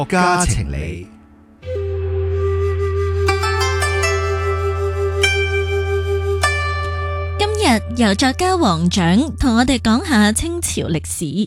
國家情理。 今日由作家黃獎同我哋講下清朝歷史。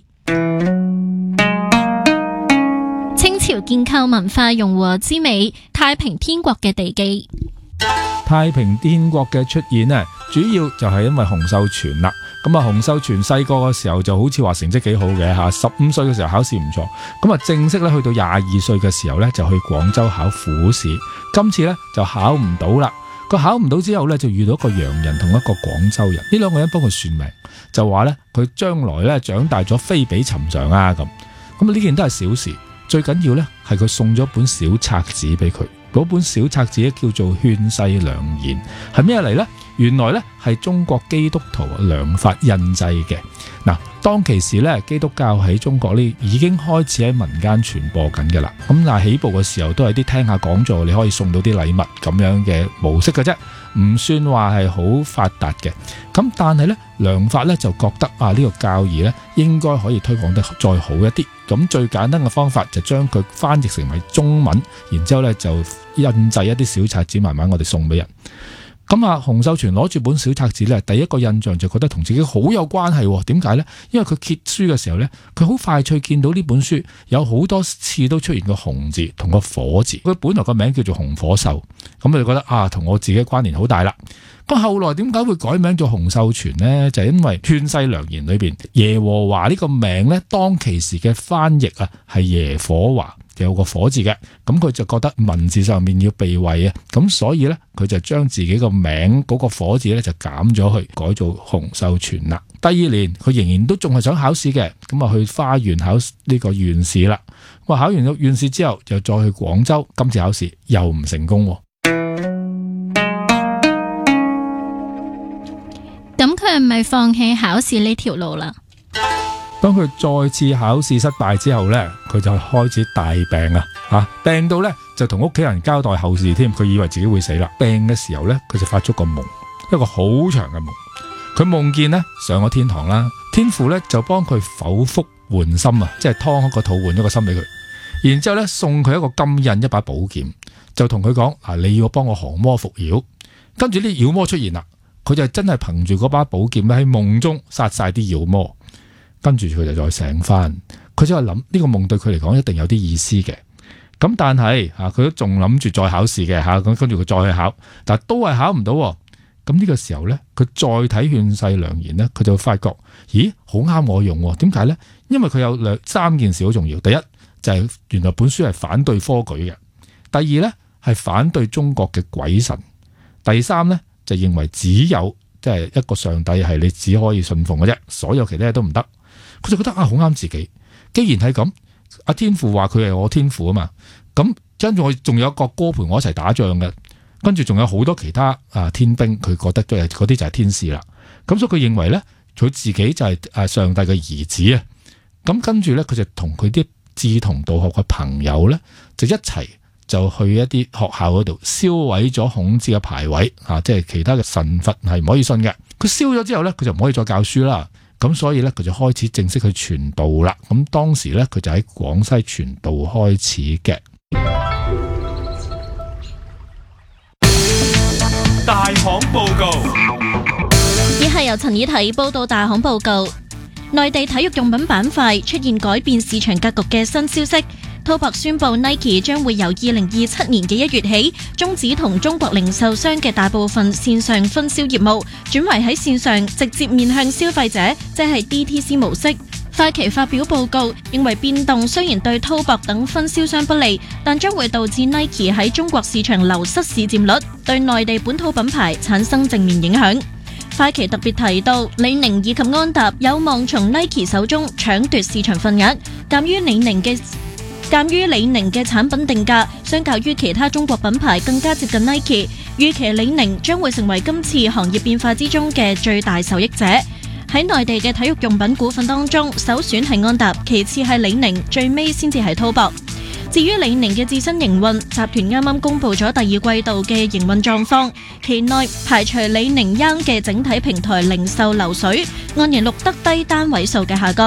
清朝建構文化融和之美，太平天國嘅地基。 太平天國嘅出現呢，主要就係因為洪秀全啦。咁啊，洪秀全細個嘅時候就好似話成績幾好嘅吓，15歲嘅時候考試唔錯。咁啊，正式咧去到22歲嘅時候咧，就去廣州考府試。今次咧就考唔到啦。佢考唔到之後咧，就遇到一個洋人同一個廣州人，呢兩個人幫佢算命，就話咧佢將來咧長大咗非比尋常啊咁。咁呢件都係小事，最緊要咧係佢送咗本小冊子俾佢。嗰本小冊子叫做《勸世良言》，係咩嚟呢？原來呢係中國基督徒良法印製嘅。嗱，當其時呢，基督教喺中國呢已經開始喺民間傳播緊嘅啦。咁但係起步嘅時候都係啲聽下講座，你可以送到啲禮物咁樣嘅模式嘅啫，唔算話係好發達嘅。咁但係呢，良法呢就覺得呢個教義呢應該可以推廣得再好一啲。咁最簡單嘅方法就將佢翻譯成為中文，然之後呢就印製一啲小冊子，慢慢我哋送俾人。咁洪秀全攞住本小冊子呢，第一個印象就覺得同自己好有關係。點解呢？因為佢揭書嘅時候呢，佢好快脆見到呢本書有好多次都出現個紅字同個火字。佢本來個名叫做紅火秀，咁佢就覺得同我自己關聯好大啦。咁後來點解會改名做洪秀全呢？就係因為勸世良言裏邊耶和華呢個名呢，當其時嘅翻譯係耶火華，有個火字嘅，咁佢就覺得文字上面要避諱啊，咁所以呢，佢就將自己個名嗰個火字呢就減咗去，改做洪秀全啦。第二年佢仍然都仲係想考試嘅，咁去花園考呢個縣試啦。咁考完咗縣試之後，又再去廣州，今次考試又唔成功。 咁佢係咪放棄考試呢條路啦？ 當佢再次考試失敗之後呢，佢就開始大病病到呢就同屋企人交代後事添。佢以為自己會死啦。病嘅時候呢，佢就發出個夢，一個好長嘅夢。佢夢見呢上咗天堂啦，天父呢就幫佢剖腹換心即係劏開個肚換咗個心俾佢。然之後呢送佢一個金印，一把寶劍，就同佢講你要幫我降魔伏妖。跟住啲妖魔出現啦，佢就真係憑住嗰把寶劍喺夢中殺晒啲妖魔。跟住佢就再醒翻，佢就係諗呢個夢對佢嚟講一定有啲意思嘅。咁但係佢都仲諗住再考試嘅咁跟住佢再去考，但係都係考唔到。咁呢個時候呢，佢再睇勸世良言呢，佢就發覺，咦，好啱我用。點解呢？因為佢有三件事好重要。第一就係原來本書係反對科舉嘅。第二呢係反對中國嘅鬼神。第三呢就認為只有即係一個上帝係你只可以信奉嘅啫，所有其他嘢都唔得。佢就覺得好啱自己。既然係咁，阿天父話佢係我天父啊嘛，咁跟住我仲有一個哥陪我一齊打仗嘅，跟住仲有好多其他天兵，佢覺得都係嗰啲就係天使啦。咁所以佢認為咧，佢自己就係上帝嘅兒子啊。咁跟住咧，佢就同佢啲志同道合嘅朋友咧，就一齊就去一啲學校嗰度燒毀咗孔子嘅牌位即係其他嘅神佛係唔可以信嘅。佢燒咗之後咧，佢就唔可以再教書啦。咁所以咧，佢就開始正式去傳道啦。咁當時咧，佢就喺廣西傳道開始嘅。 大行報告， 以下由陳以提報道。大行報告，內地體育用品板塊出現改變市場格局嘅新消息。滔博宣布 Nike 將會由2027年嘅1月起終止同中國零售商嘅大部分線上分銷業務，轉為喺線上直接面向消費者，即係 DTC 模式。快期發表報告認為，變動雖然對滔博等分銷商不利，但將會導致 Nike 喺中國市場流失市佔率，對內地本土品牌產生正面影響。快期特別提到，李寧以及安踏有望從 Nike 手中搶奪市場份額。鑑於李寧嘅產品定價相較於其他中國品牌更加接近 Nike， 預期李寧將會成為今次行業變化之中嘅最大受益者。喺內地嘅體育用品股份當中，首選係安踏，其次係李寧，最尾先至係滔博。至於李寧嘅自身營運，集團啱啱公布咗第二季度嘅營運狀況，期內排除李寧 Young 嘅整體平台零售流水按年錄得低單位數嘅下降。